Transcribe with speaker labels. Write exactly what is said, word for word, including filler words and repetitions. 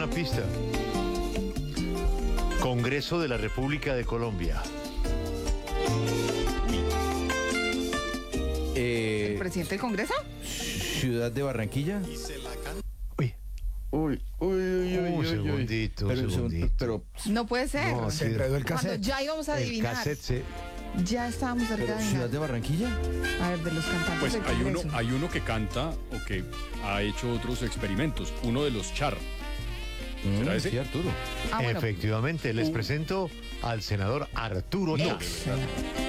Speaker 1: una pista. Congreso de la República de Colombia.
Speaker 2: Eh,
Speaker 3: ¿El presidente del Congreso?
Speaker 2: Ciudad de Barranquilla.
Speaker 1: Uy,
Speaker 2: Uy, uy, uy,
Speaker 1: un
Speaker 2: uy, uy.
Speaker 1: segundito, un
Speaker 2: Pero,
Speaker 1: segundito.
Speaker 2: pero
Speaker 3: No puede ser.
Speaker 1: No,
Speaker 4: Se
Speaker 1: sí,
Speaker 4: enredó el
Speaker 3: Cuando
Speaker 4: cassette.
Speaker 3: ya íbamos a
Speaker 1: el
Speaker 3: adivinar.
Speaker 1: cassette se...
Speaker 3: Ya estábamos cerca de
Speaker 2: Ciudad
Speaker 3: adivinar.
Speaker 2: de Barranquilla.
Speaker 3: A ver, de los cantantes
Speaker 5: Pues
Speaker 3: del
Speaker 5: hay uno,
Speaker 3: Congreso.
Speaker 5: hay uno que canta o que ha hecho otros experimentos. Uno de los Char. ¿Será
Speaker 2: Mm,
Speaker 5: ese?
Speaker 2: Sí, Arturo.
Speaker 3: Ah, bueno.
Speaker 1: Efectivamente, les presento al senador Arturo
Speaker 5: No,
Speaker 1: Char.
Speaker 5: de verdad.